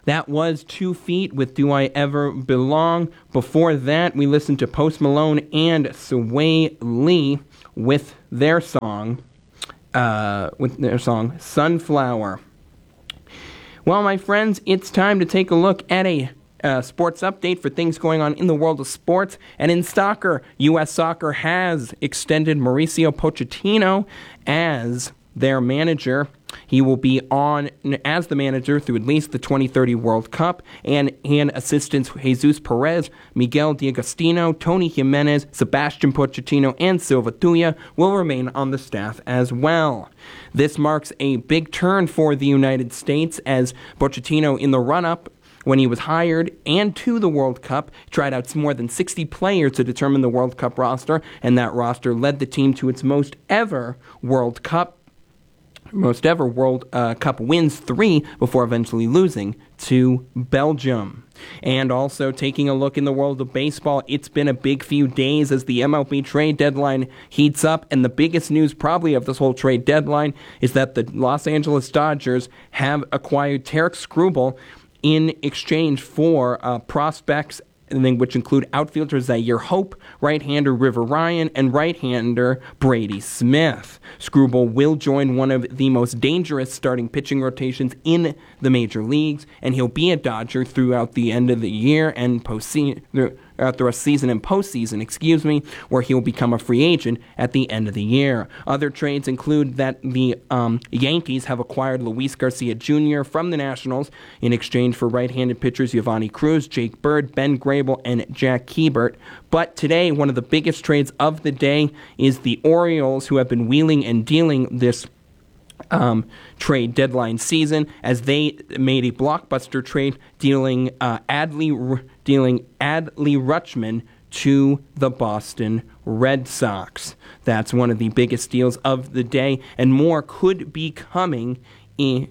That was 2 Feet with Do I Ever Belong. Before that, we listened to Post Malone and Sway Lee with their song Sunflower. Well, my friends, it's time to take a look at a sports update for things going on in the world of sports. And in soccer, U.S. Soccer has extended Mauricio Pochettino as their manager. He will be on as the manager through at least the 2030 World Cup, and assistants Jesus Perez, Miguel D'Agostino, Tony Jimenez, Sebastian Pochettino, and Silva Tuya will remain on the staff as well. This marks a big turn for the United States, as Pochettino, in the run-up when he was hired and to the World Cup, tried out more than 60 players to determine the World Cup roster, and that roster led the team to its most ever World Cup wins, 3, before eventually losing to Belgium. And also taking a look in the world of baseball, it's been a big few days as the MLB trade deadline heats up, and the biggest news probably of this whole trade deadline is that the Los Angeles Dodgers have acquired Tarek Skubal in exchange for prospects, which include outfielder Zaire Hope, right-hander River Ryan, and right-hander Brady Smith. Skubal will join one of the most dangerous starting pitching rotations in the major leagues, and he'll be a Dodger throughout the end of the year and throughout the season and postseason, where he'll become a free agent at the end of the year. Other trades include that the Yankees have acquired Luis Garcia Jr. from the Nationals in exchange for right-handed pitchers Giovanni Cruz, Jake Bird, Ben Grable, and Jack Hebert. But today, one of the biggest trades of the day is the Orioles, who have been wheeling and dealing this trade deadline season, as they made a blockbuster trade dealing Adley Rutschman to the Boston Red Sox. That's one of the biggest deals of the day, and more could be coming in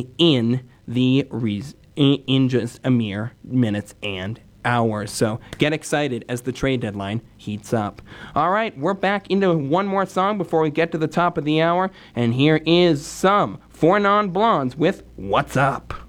just a mere minutes and hours. So get excited as the trade deadline heats up. All right, we're back into one more song before we get to the top of the hour, and here is some Four Non Blondes with What's Up.